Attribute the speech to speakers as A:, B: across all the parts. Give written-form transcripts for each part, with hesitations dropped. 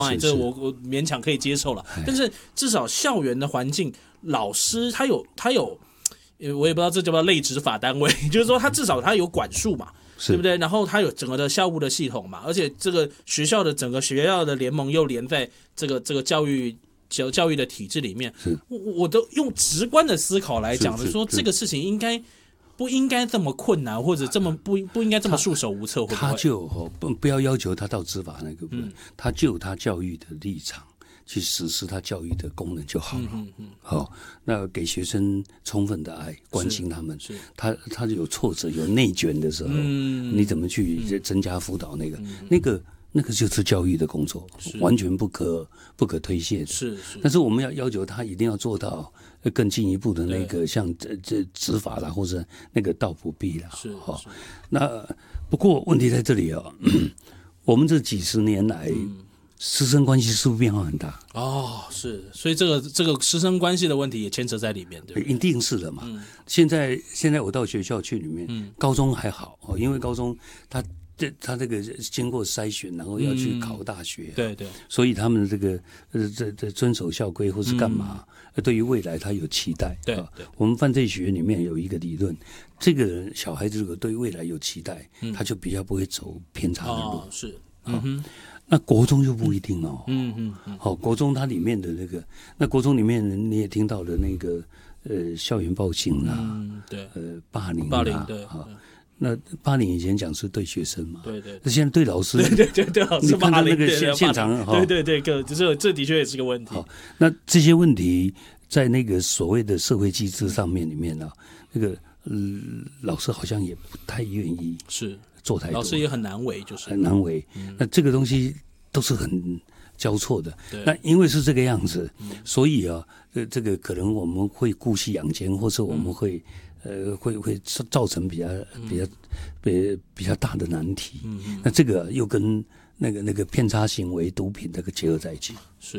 A: 这我勉强可以接受了。但是至少校园的环境，老师他有，我也不知道这叫不叫类执法单位，就是说他至少他有管束嘛。对不对？然后他有整个的校务的系统嘛，而且这个学校的整个学校的联盟又连在这个教育的体制里面。我都用直观的思考来讲的，说这个事情不应该这么困难，或者这么不应该这么束手无策。
B: 他就不要要求他到执法那个部分，他就他教育的立场去实施他教育的功能就好了。那给学生充分的爱，关心他们。他有挫折、有内卷的时候，你怎么去增加辅导？那个就是教育的工作，完全不可推卸的。但是我们要求他一定要做到更进一步的那个，像这执法啦，或者那个到不必啦。那不过问题在这里我们这几十年来。师生关系是不是变化很大？
A: 所以这个师生关系的问题也牵扯在里面，对不对？
B: 一定是的嘛。现在我到学校去里面，高中还好因为高中他这个经过筛选，然后要去考大学，对，所以他们这个遵守校规或是干嘛，对于未来他有期待。对，我们犯罪学里面有一个理论，这个小孩子如果对未来有期待，他就比较不会走偏差的路。那国中就不一定国中它里面的那国中里面你也听到的那个校园暴行霸凌对。那霸凌以前讲是对学生嘛，对，那现在对老师，
A: 对老师霸凌，
B: 你看到那个现场
A: 对，就是这的确也是个问题。
B: 那这些问题在那个所谓的社会机制上面里面那个老师好像也不太愿意做太多，
A: 老师也很难为，就是
B: 很难为。那这个东西都是很交错的。那因为是这个样子，所以这个可能我们会姑息养奸，或者我们会造成比较大的难题。那这个又跟那个偏差行为、毒品那个结合在一起。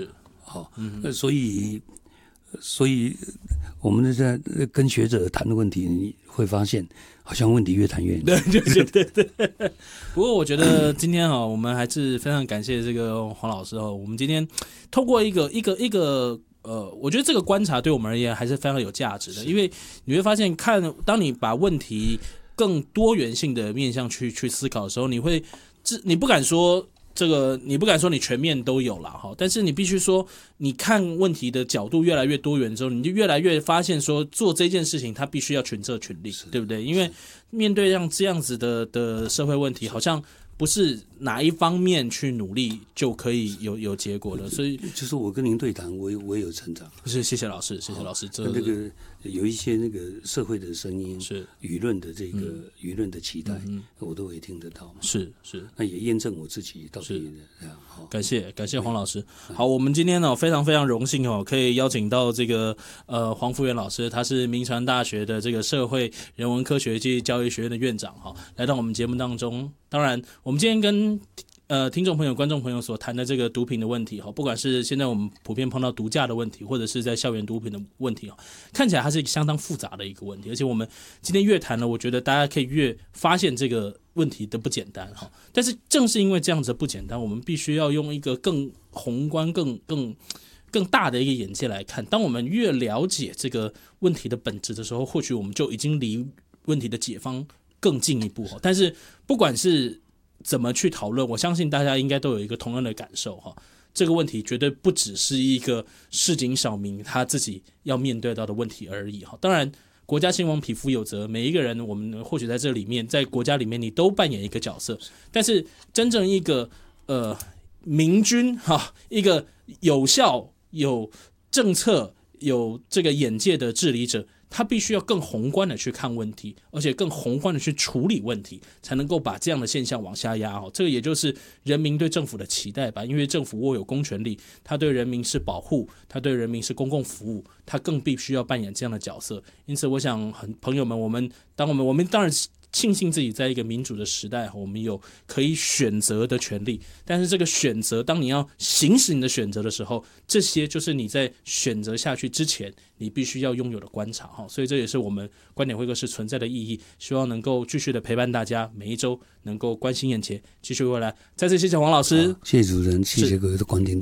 B: 所以我们在跟学者谈的问题，你会发现好像问题越谈越远。
A: 对。不过我觉得今天我们还是非常感谢这个黄老师我们今天透过一个我觉得这个观察对我们而言还是非常有价值的，因为你会发现当你把问题更多元性的面向去思考的时候，你不敢说你不敢说你全面都有啦，但是你必须说，你看问题的角度越来越多元之后，你就越来越发现说，做这件事情它必须要群策群力，对不对？因为面对这样子的社会问题，好像不是哪一方面去努力就可以有结果的，所以
B: 就是我跟您对谈，我也有成长。
A: 谢谢老师。
B: 那个有一些那个社会的声音，是舆论的舆论的期待，我都会听得到嘛。是，那也验证我自己到底这样。
A: 感谢黄老师。好，我们今天非常非常荣幸可以邀请到这个黄福元老师，他是铭传大学的这个社会人文科学暨教育学院的院长来到我们节目当中。当然，我们今天跟听众朋友、观众朋友所谈的这个毒品的问题不管是现在我们普遍碰到毒驾的问题，或者是在校园毒品的问题看起来它是相当复杂的一个问题，而且我们今天越谈了，我觉得大家可以越发现这个问题的不简单但是正是因为这样子的不简单，我们必须要用一个更宏观、更大的一个眼界来看。当我们越了解这个问题的本质的时候，或许我们就已经离问题的解方更进一步但是不管是怎么去讨论，我相信大家应该都有一个同样的感受这个问题绝对不只是一个市井小民他自己要面对到的问题而已当然国家兴亡，匹夫有责，每一个人我们或许在这里面，在国家里面你都扮演一个角色，但是真正一个明君一个有效、有政策、有这个眼界的治理者，他必须要更宏观的去看问题，而且更宏观的去处理问题，才能够把这样的现象往下压这个也就是人民对政府的期待吧，因为政府握有公权力，他对人民是保护，他对人民是公共服务，他更必须要扮演这样的角色。因此我想朋友们，我们当然庆幸自己在一个民主的时代，我们有可以选择的权利。但是这个选择，当你要行使你的选择的时候，这些就是你在选择下去之前，你必须要拥有的观察。所以这也是我们观点会客室存在的意义，希望能够继续的陪伴大家，每一周能够关心眼前，继续未来。再次谢谢黄老师，
B: 谢谢主持人，谢谢各位的观点。